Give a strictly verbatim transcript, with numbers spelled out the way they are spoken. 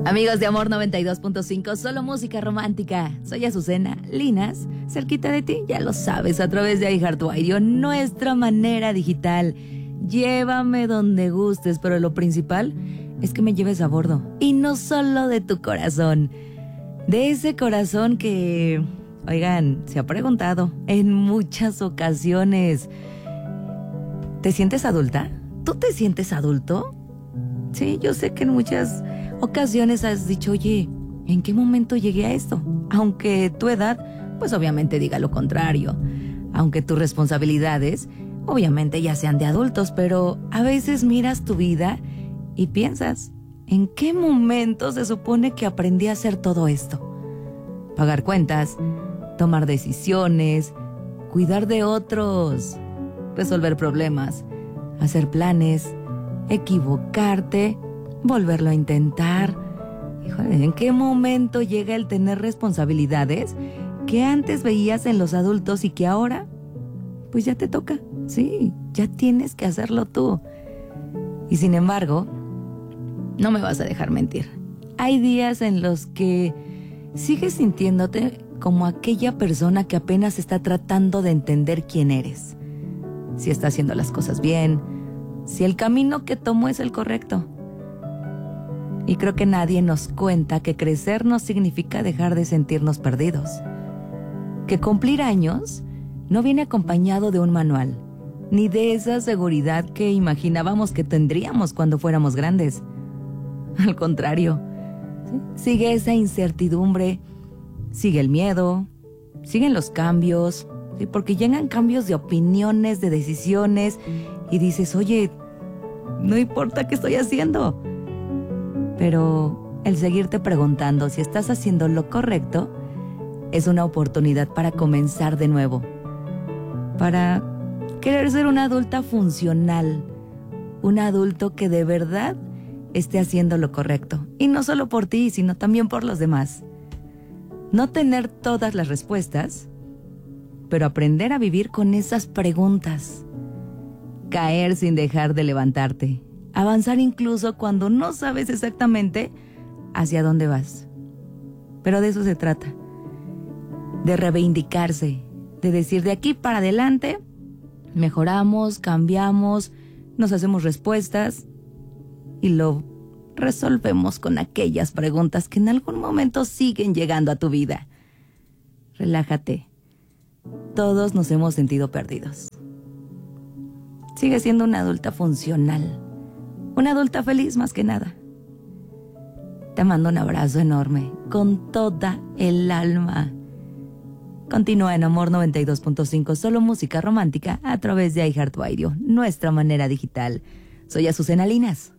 Amigos de Amor noventa y dos punto cinco, solo música romántica. Soy Azucena Linas, cerquita de ti, ya lo sabes, a través de iHeartRadio, nuestra manera digital. Llévame donde gustes, pero lo principal es que me lleves a bordo. Y no solo de tu corazón, de ese corazón que, oigan, se ha preguntado en muchas ocasiones, ¿te sientes adulta? ¿Tú te sientes adulto? Sí, yo sé que en muchas ocasiones has dicho, oye, ¿en qué momento llegué a esto? Aunque tu edad, pues obviamente diga lo contrario. Aunque tus responsabilidades, obviamente ya sean de adultos, pero a veces miras tu vida y piensas, ¿en qué momento se supone que aprendí a hacer todo esto? Pagar cuentas, tomar decisiones, cuidar de otros, resolver problemas, hacer planes, equivocarte, volverlo a intentar. Híjole, ¿en qué momento llega el tener responsabilidades que antes veías en los adultos y que ahora, pues ya te toca? Sí, ya tienes que hacerlo tú. Y sin embargo, no me vas a dejar mentir. Hay días en los que sigues sintiéndote como aquella persona que apenas está tratando de entender quién eres. Si está haciendo las cosas bien, si el camino que tomó es el correcto. Y creo que nadie nos cuenta que crecer no significa dejar de sentirnos perdidos. Que cumplir años no viene acompañado de un manual, ni de esa seguridad que imaginábamos que tendríamos cuando fuéramos grandes. Al contrario, ¿sí? Sigue esa incertidumbre, sigue el miedo, siguen los cambios, ¿sí? Porque llegan cambios de opiniones, de decisiones, y dices, oye, no importa qué estoy haciendo. Pero el seguirte preguntando si estás haciendo lo correcto es una oportunidad para comenzar de nuevo, para querer ser una adulta funcional, un adulto que de verdad esté haciendo lo correcto, y no solo por ti, sino también por los demás. No tener todas las respuestas, pero aprender a vivir con esas preguntas. Caer sin dejar de levantarte. Avanzar incluso cuando no sabes exactamente hacia dónde vas. Pero de eso se trata. De reivindicarse, de decir de aquí para adelante, mejoramos, cambiamos, nos hacemos respuestas y lo resolvemos con aquellas preguntas que en algún momento siguen llegando a tu vida. Relájate. Todos nos hemos sentido perdidos. Sigue siendo una adulta funcional. Una adulta feliz más que nada. Te mando un abrazo enorme, con toda el alma. Continúa en Amor noventa y dos punto cinco, solo música romántica a través de iHeartRadio, nuestra manera digital. Soy Azucena Linas.